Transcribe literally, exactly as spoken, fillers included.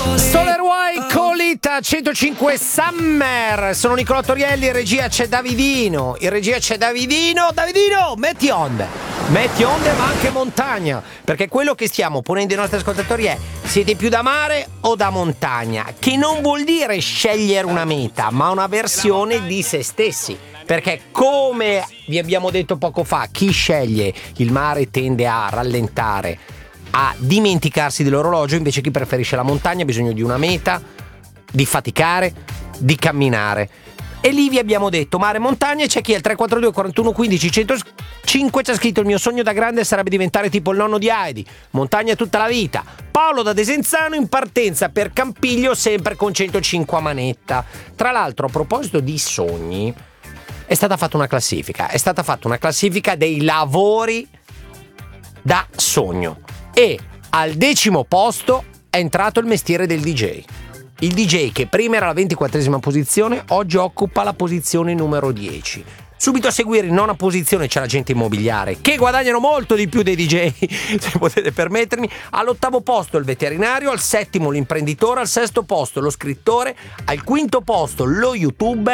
Soler White Colita centocinque Summer. Sono Nicolò Torielli, in regia c'è Davidino. In regia c'è Davidino. Davidino, metti onde. Metti onde ma anche montagna. Perché quello che stiamo ponendo ai nostri ascoltatori è: siete più da mare o da montagna? Che non vuol dire scegliere una meta, ma una versione di se stessi. Perché come vi abbiamo detto poco fa, chi sceglie il mare tende a rallentare, a dimenticarsi dell'orologio, invece chi preferisce la montagna ha bisogno di una meta, di faticare, di camminare. E lì vi abbiamo detto mare, montagna, e c'è chi è il tre quattro due quarantuno quindici centocinque c'ha scritto: il mio sogno da grande sarebbe diventare tipo il nonno di Heidi, montagna tutta la vita. Paolo da Desenzano in partenza per Campiglio sempre con centocinque a manetta. Tra l'altro, a proposito di sogni, è stata fatta una classifica, è stata fatta una classifica dei lavori da sogno. E al decimo posto è entrato il mestiere del D J. Il D J, che prima era alla ventiquattresima posizione, oggi occupa la posizione numero dieci. Subito a seguire in nona posizione c'è l'agente immobiliare, che guadagnano molto di più dei D J, se potete permettermi. All'ottavo posto il veterinario, al settimo l'imprenditore, al sesto posto lo scrittore, al quinto posto lo youtuber,